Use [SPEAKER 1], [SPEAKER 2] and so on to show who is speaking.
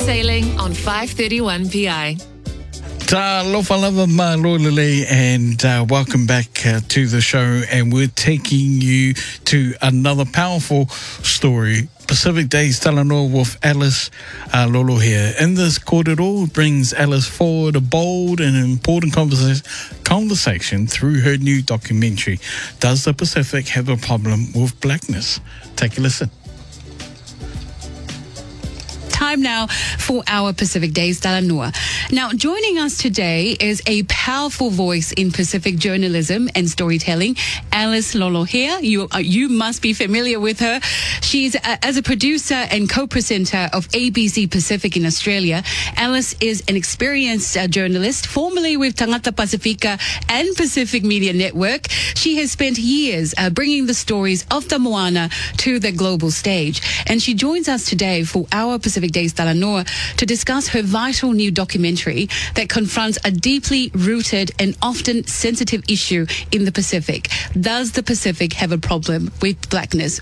[SPEAKER 1] Sailing on 531 PI.
[SPEAKER 2] Talofa lava malolele, and welcome back to the show, and we're taking you to another powerful story. Pacific Days Talanoa with Alice Lolo here. In this kōrero brings Alice forward a bold and important conversation through her new documentary, Does the Pacific Have a Problem with Blackness? Take a listen.
[SPEAKER 3] Time now for our Pacific Days Talanoa. Now, joining us today is a powerful voice in Pacific journalism and storytelling, Alice Lolo here. You must be familiar with her. She's as a producer and co-presenter of ABC Pacific in Australia. Alice is an experienced journalist, formerly with Tangata Pacifica and Pacific Media Network. She has spent years bringing the stories of the Moana to the global stage, and she joins us today for our Pacific Days Talanoa to discuss her vital new documentary that confronts a deeply rooted and often sensitive issue in the Pacific. Does the Pacific have a problem with blackness?